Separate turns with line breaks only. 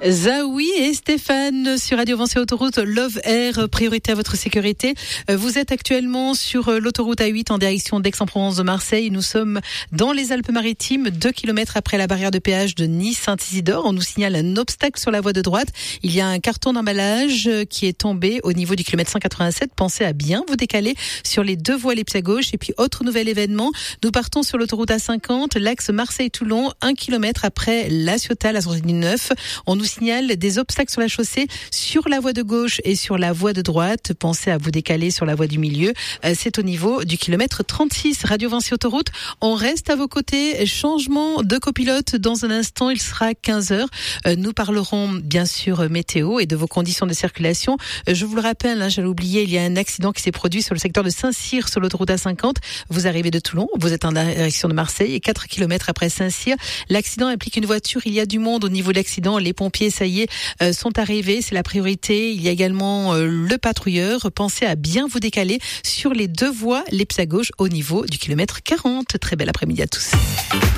Zaoui et Stéphane sur Radio Vancé Autoroute Love Air, priorité à votre sécurité. Vous êtes actuellement sur l'autoroute A8 en direction d'Aix-en-Provence de Marseille. Nous sommes dans les Alpes-Maritimes, 2 kilomètres après la barrière de péage de Nice-Saint-Isidore. On nous signale un obstacle sur la voie de droite. Il y a un carton d'emballage qui est tombé au niveau du kilomètre 187. Pensez à bien vous décaler sur les deux voies ellipse à gauche. Et puis, autre nouvel événement, nous partons sur l'autoroute A50, l'axe Marseille-Toulon, 1 kilomètre après La Ciotat, la sortie du 9. On nous signale des obstacles sur la chaussée, sur la voie de gauche et sur la voie de droite. Pensez à vous décaler sur la voie du milieu. C'est au niveau du kilomètre 36. Radio Vancé Autoroute, on reste à vos côtés. Changement de copilote dans un instant, il sera 15h. Nous parlerons bien sûr météo et de vos conditions de circulation. Je vous le rappelle, j'allais oublier, il y a un accident qui s'est produit sur le secteur de Saint-Cyr sur l'autoroute A50. Vous arrivez de Toulon, vous êtes en direction de Marseille et 4 kilomètres après Saint-Cyr. L'accident implique une voiture, il y a du monde au niveau de l'accident. Les pompiers, ça y est, sont arrivés, c'est la priorité. Il y a également le patrouilleur. Pensez à bien vous décaler sur les deux voies, l'ellipse à gauche au niveau du kilomètre 40. Très bel après-midi à tous.